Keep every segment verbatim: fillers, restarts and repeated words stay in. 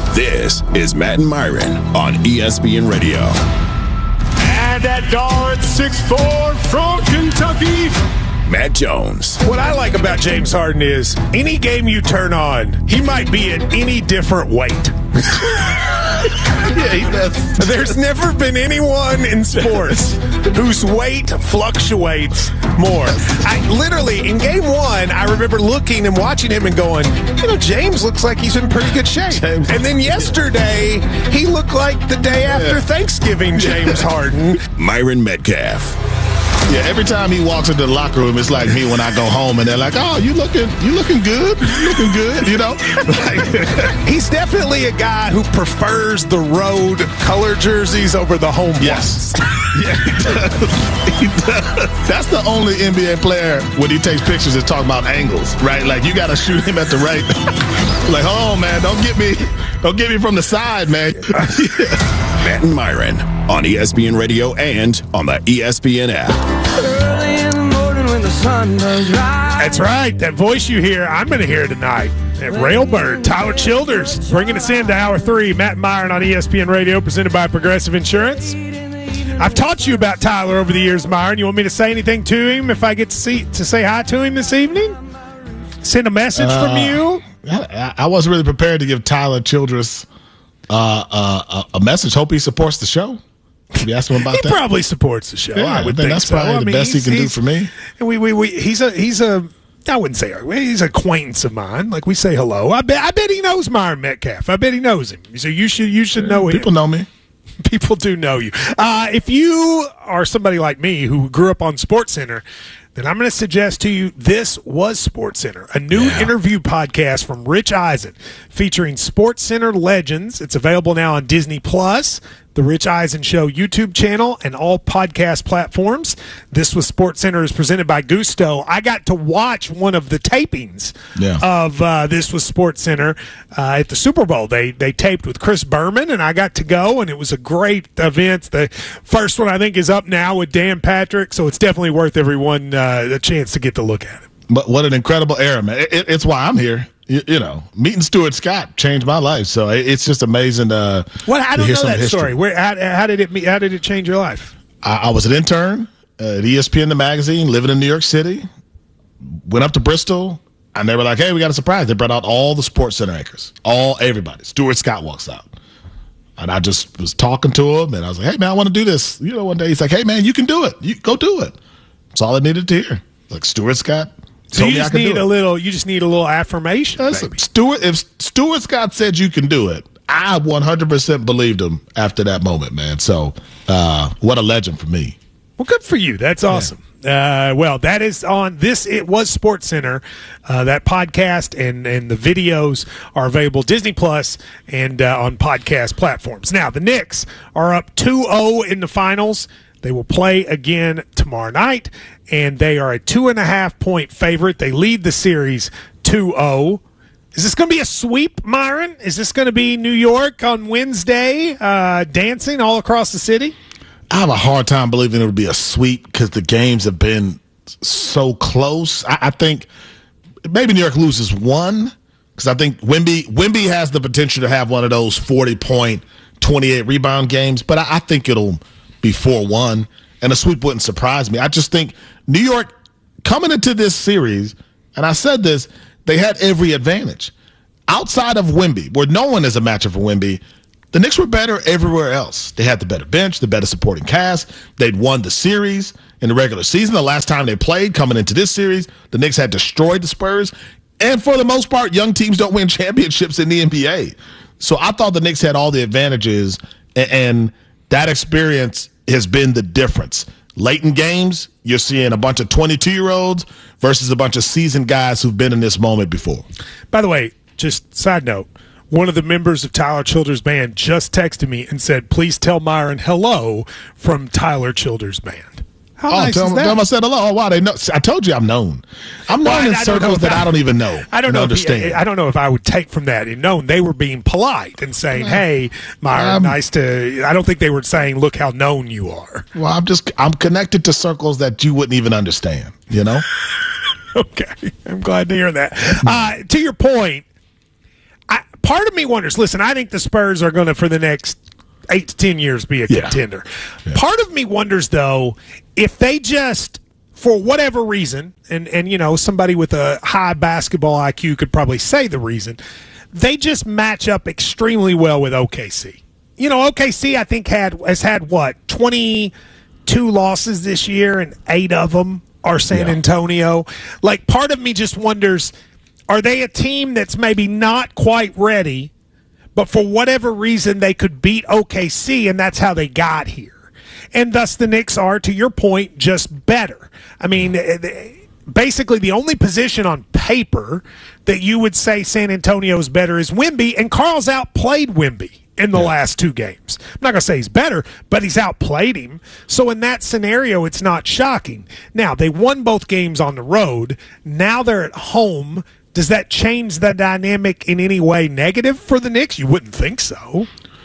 This is Matt and Myron on E S P N Radio. And that guard, six foot four from Kentucky, Matt Jones. What I like about James Harden is any game you turn on, he might be at any different weight. Yeah, he does. There's never been anyone in sports whose weight fluctuates more. I literally, in game one, I remember looking and watching him and going, you know, James looks like he's in pretty good shape. James. And then yesterday, he looked like the day after Yeah. Thanksgiving James Harden. Myron Metcalf. Yeah, every time he walks into the locker room, it's like me when I go home, and they're like, "Oh, you looking, you looking good, you looking good," you know. Like, he's definitely a guy who prefers the road color jerseys over the home yes, ones. yeah, he does. He does. That's the only N B A player when he takes pictures is talking about angles, right? Like you got to shoot him at the right. Like, hold on, man, don't get me, don't get me from the side, man. Matt and Myron on E S P N Radio and on the E S P N app. Early in the morning when the sun does rise. That's right. That voice you hear, I'm going to hear tonight. At Railbird, Tyler Childers bringing us into hour three. Matt and Myron on E S P N Radio, presented by Progressive Insurance. I've taught you about Tyler over the years, Myron. You want me to say anything to him if I get to see to say hi to him this evening? Send a message Uh, from you? I, I wasn't really prepared to give Tyler Childress uh, uh, a message. Hope he supports the show. You ask him about He that. probably supports the show. Yeah, I would I think think that's so. probably I the mean, best he he's- can do he's- for me. And we, we, we, he's a, he's a. I wouldn't say he's an acquaintance of mine. Like we say hello. I bet, I bet he knows Myron Metcalf. I bet he knows him. So you should, you should know him. People know me. People do know you. Uh, if you are somebody like me who grew up on SportsCenter, then I'm going to suggest to you this was SportsCenter, a new Yeah. interview podcast from Rich Eisen featuring SportsCenter legends. It's available now on Disney Plus, the Rich Eisen Show YouTube channel, and all podcast platforms. This was SportsCenter is presented by Gusto. I got to watch one of the tapings Yeah. of uh, This was SportsCenter uh, at the Super Bowl. They they taped with Chris Berman, and I got to go, and it was a great event. The first one, I think, is up now with Dan Patrick, so it's definitely worth everyone uh, a chance to get to look at it. But what an incredible era, man. It, it, it's why I'm here. You, you know, meeting Stuart Scott changed my life. So it, it's just amazing uh, What? I to don't hear know some of that the history. story. Where? How, how did it? How did it change your life? I, I was an intern at E S P N the magazine, living in New York City. Went up to Bristol, and they were like, "Hey, we got a surprise." They brought out all the SportsCenter anchors, all everybody. Stuart Scott walks out, and I just was talking to him, and I was like, "Hey, man, I want to do this." You know, one day he's like, "Hey, man, you can do it. You go do it." That's all I needed to hear. Like Stuart Scott. So told you me I just could need do a it. little. You just need a little affirmation. Listen, Maybe. Stuart, if Stuart Scott said you can do it, I one hundred percent believed him after that moment, man. So, uh, what a legend for me. Well, good for you. That's awesome. Uh, well, that is on this. It was SportsCenter. Uh, that podcast and, and the videos are available Disney Plus and uh, on podcast platforms. Now, the Knicks are up two oh in the finals. They will play again tomorrow night, and they are a two and a half point favorite. They lead the series two oh. Is this going to be a sweep, Myron? Is this going to be New York on Wednesday, uh, dancing all across the city? I have a hard time believing it'll be a sweep because the games have been so close. I, I think maybe New York loses one because I think Wemby Wemby has the potential to have one of those forty point, twenty-eight rebound games, but I, I think it'll be four one, and a sweep wouldn't surprise me. I just think New York coming into this series, and I said this, they had every advantage. Outside of Wemby, where no one is a matchup for Wemby, the Knicks were better everywhere else. They had the better bench, the better supporting cast. They'd won the series in the regular season. The last time they played coming into this series, the Knicks had destroyed the Spurs. And for the most part, young teams don't win championships in the N B A. So I thought the Knicks had all the advantages, and that experience has been the difference. Late in games, you're seeing a bunch of twenty-two-year-olds versus a bunch of seasoned guys who've been in this moment before. By the way, just side note, one of the members of Tyler Childers' band just texted me and said, please tell Myron hello from Tyler Childers' band. How Oh, nice tell is them, that? tell them I said hello. Oh, wow, they know. I told you I'm known. I'm known Well, in I- I don't know circles if that I- I don't even know. I don't and know. If understand. he, I don't know if I would take from that and known they were being polite and saying, "Hey, Myron, Um, nice to." I don't think they were saying, "Look how known you are." Well, I'm just I'm connected to circles that you wouldn't even understand. You know. Okay, I'm glad to hear that. Uh, to your point, I, part of me wonders, listen, I think the Spurs are going to, for the next eight to ten years, be a Yeah. contender. Yeah. Part of me wonders, though, if they just, for whatever reason, and, and you know, somebody with a high basketball I Q could probably say the reason, they just match up extremely well with O K C. You know, O K C, I think, had has had, what, twenty-two losses this year, and eight of them are San Yeah. Antonio. Like, part of me just wonders, are they a team that's maybe not quite ready, but for whatever reason they could beat O K C, and that's how they got here? And thus the Knicks are, to your point, just better. I mean, basically the only position on paper that you would say San Antonio is better is Wemby, and Carl's outplayed Wemby in the yeah. last two games. I'm not going to say he's better, but he's outplayed him. So in that scenario, it's not shocking. Now, they won both games on the road. Now they're at home. Does that change the dynamic in any way negative for the Knicks? You wouldn't think so.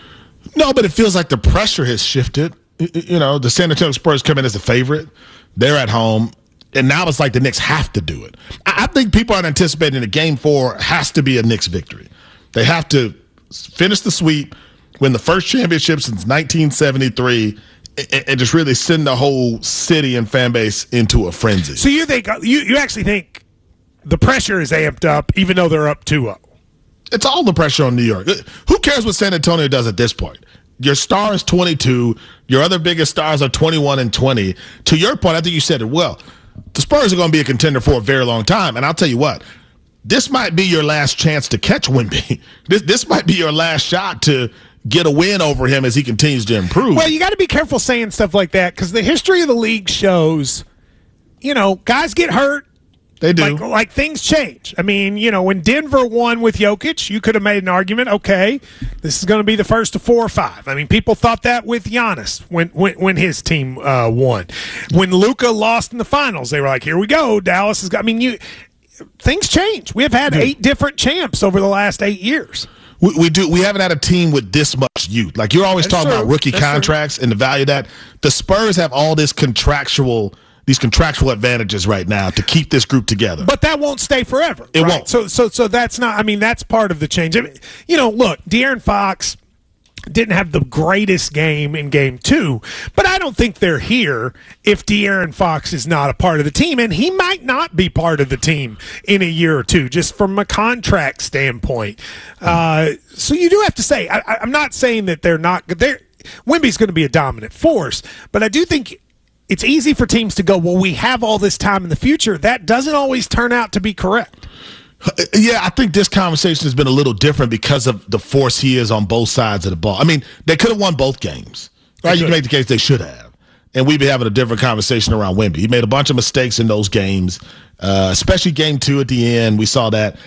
No, but it feels like the pressure has shifted. You know, the San Antonio Spurs come in as a favorite. They're at home. And now it's like the Knicks have to do it. I think people are anticipating that game four has to be a Knicks victory. They have to finish the sweep, win the first championship since nineteen seventy-three, and just really send the whole city and fan base into a frenzy. So you think you, you actually think the pressure is amped up even though they're up two oh? It's all the pressure on New York. Who cares what San Antonio does at this point? Your star is twenty-two. Your other biggest stars are twenty-one and twenty. To your point, I think you said it well. The Spurs are going to be a contender for a very long time. And I'll tell you what, this might be your last chance to catch Wemby. This, this might be your last shot to get a win over him as he continues to improve. Well, you got to be careful saying stuff like that because the history of the league shows, you know, guys get hurt. They do. Like, like things change. I mean, you know, when Denver won with Jokic, you could have made an argument, okay, this is going to be the first of four or five. I mean, people thought that with Giannis when when, when his team uh, won. When Luka lost in the finals, they were like, here we go, Dallas has got – I mean, you things change. We have had eight different champs over the last eight years. We, we do. We haven't had a team with this much youth. Like, you're always That's talking true. about rookie That's contracts true. and the value of that. The Spurs have all this contractual – these contractual advantages right now to keep this group together. But that won't stay forever. It right? won't. So so so that's not, I mean, that's part of the change. I mean, you know, look, De'Aaron Fox didn't have the greatest game in game two, but I don't think they're here if De'Aaron Fox is not a part of the team, and he might not be part of the team in a year or two, just from a contract standpoint. Uh, so you do have to say, I, I'm not saying that they're not, they're, Wemby's going to be a dominant force, but I do think it's easy for teams to go, well, we have all this time in the future. That doesn't always turn out to be correct. Yeah, I think this conversation has been a little different because of the force he is on both sides of the ball. I mean, they could have won both games. Right? You can make the case they should have. And we'd be having a different conversation around Wemby. He made a bunch of mistakes in those games, uh, especially game two at the end. We saw that.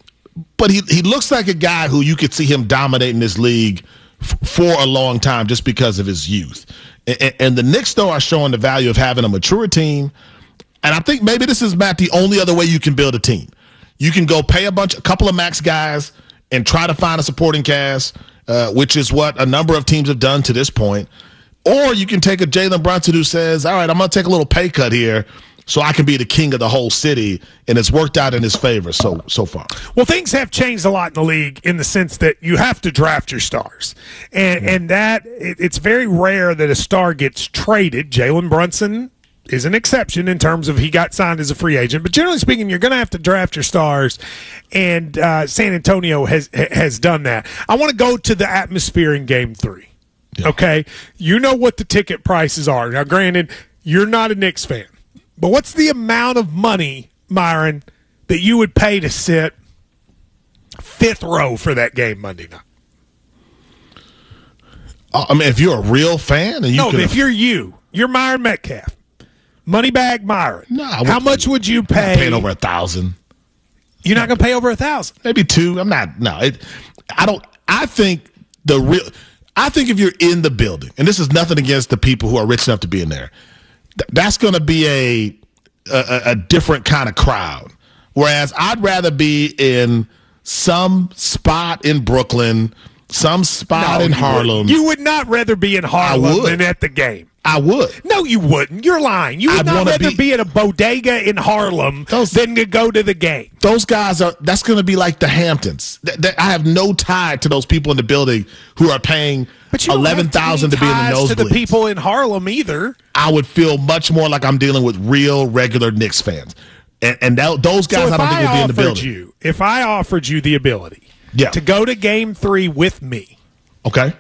But he, he looks like a guy who you could see him dominating this league f- for a long time just because of his youth. And, and the Knicks, though, are showing the value of having a mature team. And I think maybe this is, Matt, the only other way you can build a team. You can go pay a bunch, a couple of max guys and try to find a supporting cast, uh, which is what a number of teams have done to this point. Or you can take a Jalen Brunson who says, all right, I'm going to take a little pay cut here so I can be the king of the whole city, and it's worked out in his favor so so far. Well, things have changed a lot in the league in the sense that you have to draft your stars, and mm-hmm. and that it, it's very rare that a star gets traded. Jalen Brunson is an exception in terms of he got signed as a free agent, but generally speaking, you're going to have to draft your stars, and uh, San Antonio has has done that. I want to go to the atmosphere in Game Three. Yeah. Okay, you know what the ticket prices are. Now, granted, you're not a Knicks fan. But what's the amount of money, Myron, that you would pay to sit fifth row for that game Monday night? I mean, if you're a real fan, and you no, could if you're you, you're Myron Metcalf, Moneybag Myron. No, how much would you pay? I'm not paying over a thousand. You're not going to pay over a thousand? Maybe two. I'm not. No, it, I don't. I think the real. I think if you're in the building, and this is nothing against the people who are rich enough to be in there. That's going to be a, a a different kind of crowd. Whereas I'd rather be in some spot in Brooklyn, some spot no, in you Harlem. Would. You would not rather be in Harlem than at the game. I would. No, you wouldn't. You're lying. You would I'd not wanna rather be- be at a bodega in Harlem Those- than to go to the game. Those guys are. That's going to be like the Hamptons. Th- th- I have no tie to those people in the building who are paying But you don't eleven thousand have to be in the ties to the nosebleeds. people in Harlem either. I would feel much more like I'm dealing with real, regular Knicks fans, and, and that, those guys So I if don't think I would be in the offered building. you, if I offered you the ability Yeah. to go to Game Three with me, Okay.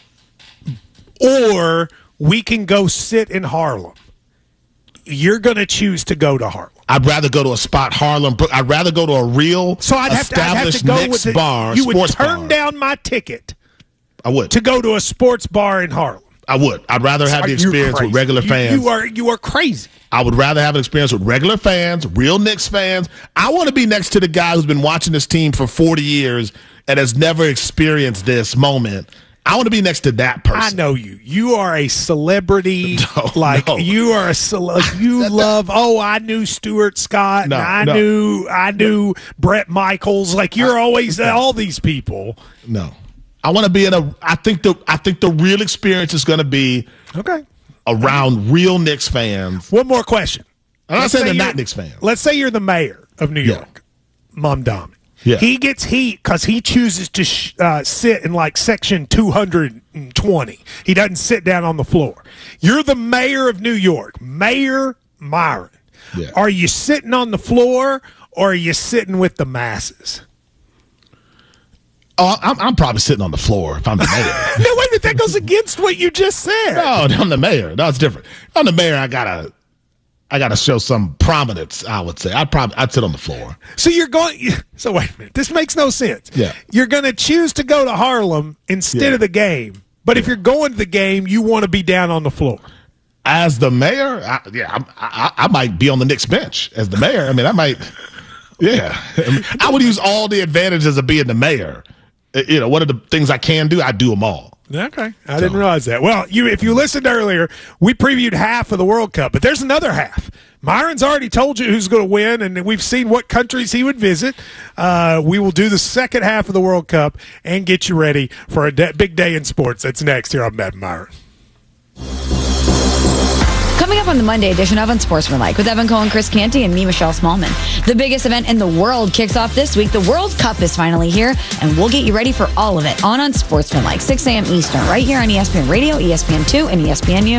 or we can go sit in Harlem, you're going to choose to go to Harlem. I'd rather go to a spot Harlem. I'd rather go to a real So I'd have to, I'd have established to go Knicks with the, bar. You would sports turn bar. down my ticket I would. to go to a sports bar in Harlem. I would. I'd rather have the You're experience crazy. with regular You- fans. You, are you are crazy. I would rather have an experience with regular fans, real Knicks fans. I want to be next to the guy who's been watching this team for forty years and has never experienced this moment. I want to be next to that person. I know you. You are a celebrity. No, like no. you are a cele- you love. Oh, I knew Stuart Scott. No, and I no. knew I knew Brett Michaels. Like you're always all these people. No. I want to be in a I think the I think the real experience is going to be Okay. around real Knicks fans. One more question. I'm not Let's saying say they're you're- not Knicks fans. Let's say you're the mayor of New Yeah. York, Mamdani. Yeah. He gets heat because he chooses to sh- uh, sit in like section two hundred twenty. He doesn't sit down on the floor. You're the mayor of New York, Mayor Myron. Yeah. Are you sitting on the floor or are you sitting with the masses? Oh, I'm, I'm probably sitting on the floor if I'm the mayor. No, wait a minute. That goes against what you just said. No, I'm the mayor. No, it's different. I'm the mayor. I gotta, I gotta show some prominence. I would say I'd probably I'd sit on the floor. So you're going. So wait a minute. This makes no sense. Yeah. You're going to choose to go to Harlem instead Yeah. of the game. But if you're going to the game, you want to be down on the floor. As the mayor, I, yeah, I'm, I, I might be on the Knicks bench as the mayor. I mean, I might, yeah. I, mean, I would use all the advantages of being the mayor. Uh, You know, what are the things I can do? I do them all. Okay, I didn't realize that. Well, you if you listened earlier, we previewed half of the World Cup, but there's another half. Myron's already told you who's going to win, and we've seen what countries he would visit. Uh, we will do the second half of the World Cup and get you ready for a de- big day in sports. That's next here on Matt and Myron. Coming up on the Monday edition of Unsportsmanlike with Evan Cohen, Chris Canty, and me, Michelle Smallman. The biggest event in the world kicks off this week. The World Cup is finally here, and we'll get you ready for all of it on Unsportsmanlike, six a.m. Eastern, right here on E S P N Radio, E S P N two, and E S P N U.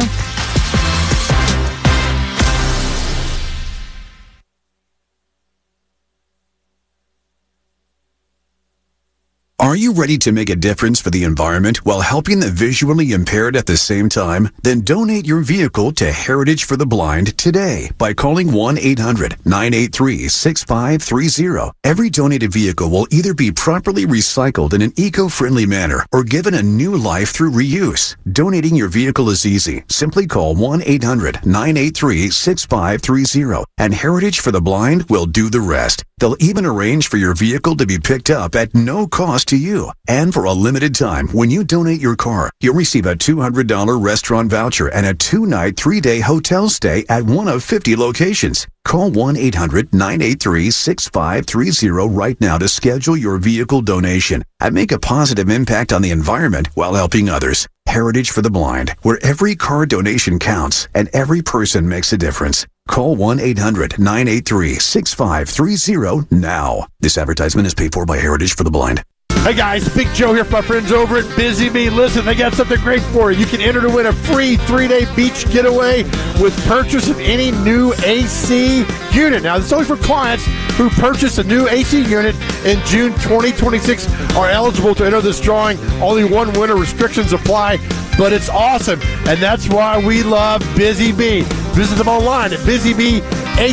Are you ready to make a difference for the environment while helping the visually impaired at the same time? Then donate your vehicle to Heritage for the Blind today by calling one eight hundred nine eight three six five three zero. Every donated vehicle will either be properly recycled in an eco-friendly manner or given a new life through reuse. Donating your vehicle is easy. Simply call one eight hundred nine eight three six five three zero and Heritage for the Blind will do the rest. They'll even arrange for your vehicle to be picked up at no cost to you. And for a limited time, when you donate your car, you'll receive a two hundred dollars restaurant voucher and a two-night, three-day hotel stay at one of fifty locations. Call one eight hundred nine eight three six five three zero right now to schedule your vehicle donation and make a positive impact on the environment while helping others. Heritage for the Blind, where every car donation counts and every person makes a difference. Call one eight hundred nine eight three six five three zero now. This advertisement is paid for by Heritage for the Blind. Hey guys, Big Joe here from my friends over at Busy Bee. Listen, they got something great for you. You can enter to win a free three-day beach getaway with purchase of any new A C unit. Now, this is only for clients who purchase a new A C unit in June twenty twenty-six are eligible to enter this drawing. Only one winner, restrictions apply, but it's awesome, and that's why we love Busy Bee. Visit them online at Busy Bee